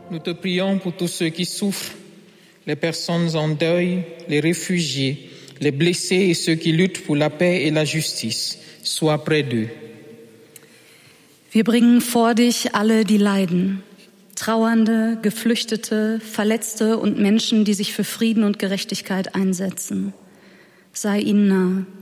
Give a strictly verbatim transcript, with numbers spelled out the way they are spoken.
nous te prions pour tous ceux qui souffrent, les personnes en deuil, les réfugiés, les blessés et ceux qui luttent pour la paix et la justice. Sois près d'eux. Wir bringen vor dich alle, die leiden. Trauernde, Geflüchtete, Verletzte und Menschen, die sich für Frieden und Gerechtigkeit einsetzen. Sei ihnen nah.